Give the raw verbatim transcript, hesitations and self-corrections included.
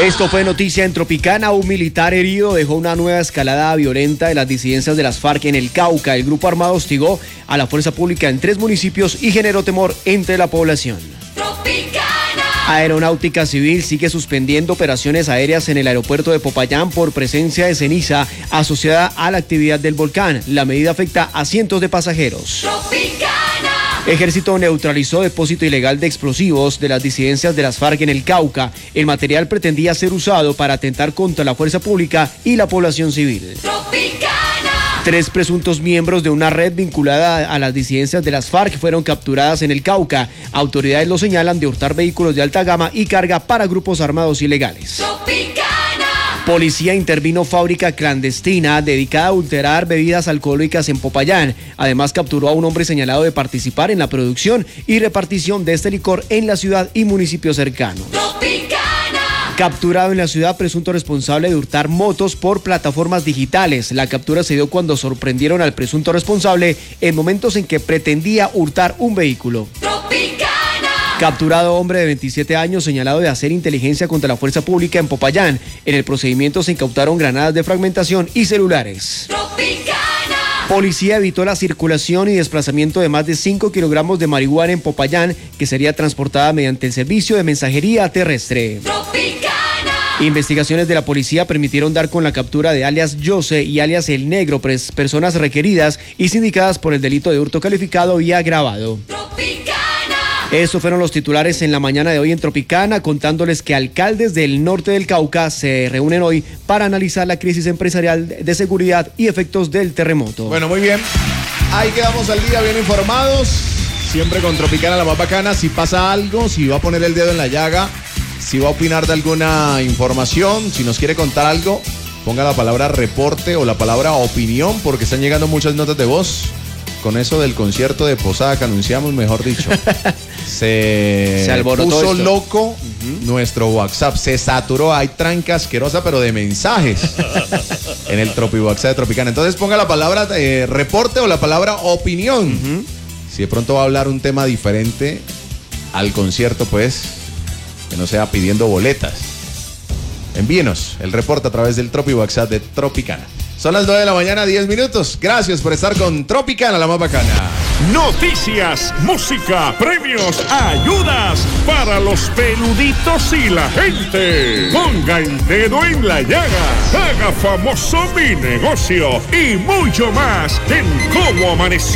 Esto fue noticia en Tropicana. Un militar herido dejó una nueva escalada violenta de las disidencias de las FARC en el Cauca. El grupo armado hostigó a la fuerza pública en tres municipios y generó temor entre la población. Tropicana. Aeronáutica Civil sigue suspendiendo operaciones aéreas en el aeropuerto de Popayán por presencia de ceniza asociada a la actividad del volcán. La medida afecta a cientos de pasajeros. Tropicana. Ejército neutralizó depósito ilegal de explosivos de las disidencias de las FARC en el Cauca. El material pretendía ser usado para atentar contra la fuerza pública y la población civil. Tropicana. Tres presuntos miembros de una red vinculada a las disidencias de las FARC fueron capturadas en el Cauca. Autoridades lo señalan de hurtar vehículos de alta gama y carga para grupos armados ilegales. Tropicana. Policía intervino fábrica clandestina dedicada a adulterar bebidas alcohólicas en Popayán. Además, capturó a un hombre señalado de participar en la producción y repartición de este licor en la ciudad y municipios cercanos. Tropicana. Capturado en la ciudad presunto responsable de hurtar motos por plataformas digitales. La captura se dio cuando sorprendieron al presunto responsable en momentos en que pretendía hurtar un vehículo. Tropicana. Capturado hombre de veintisiete años señalado de hacer inteligencia contra la fuerza pública en Popayán. En el procedimiento se incautaron granadas de fragmentación y celulares. Tropicana. Policía evitó la circulación y desplazamiento de más de cinco kilogramos de marihuana en Popayán, que sería transportada mediante el servicio de mensajería terrestre. Tropicana. Investigaciones de la policía permitieron dar con la captura de alias Jose y alias El Negro, pres- personas requeridas y sindicadas por el delito de hurto calificado y agravado. Tropicana. Estos fueron los titulares en la mañana de hoy en Tropicana, contándoles que alcaldes del norte del Cauca se reúnen hoy para analizar la crisis empresarial de seguridad y efectos del terremoto. Bueno, muy bien. Ahí quedamos al día, bien informados. Siempre con Tropicana, la más bacana. Si pasa algo, si va a poner el dedo en la llaga, si va a opinar de alguna información, si nos quiere contar algo, ponga la palabra reporte o la palabra opinión, porque están llegando muchas notas de voz. Con eso del concierto de Posada que anunciamos, mejor dicho, se, se alborotó puso esto. loco uh-huh. Nuestro WhatsApp, se saturó, hay tranca asquerosa pero de mensajes en el Tropi WhatsApp de Tropicana. Entonces ponga la palabra eh, reporte o la palabra opinión. Uh-huh. Si de pronto va a hablar un tema diferente al concierto, pues que no sea pidiendo boletas. Envíenos el reporte a través del Tropi WhatsApp de Tropicana. Son las nueve de la mañana, diez minutos. Gracias por estar con Tropicana, la más bacana. Noticias, música, premios, ayudas para los peluditos y la gente. Ponga el dedo en la llaga, haga famoso mi negocio y mucho más en Cómo Amaneció.